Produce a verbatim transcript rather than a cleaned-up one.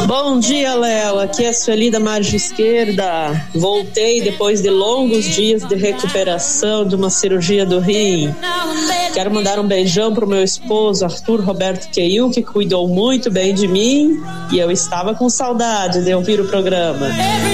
Bom dia, Léo. Aqui é a Sueli da Margem Esquerda. Voltei depois de longos dias de recuperação de uma cirurgia do rim. Quero mandar um beijão pro meu esposo, Arthur Roberto Queiu, que cuidou muito bem de mim, e eu estava com saudade de ouvir o programa.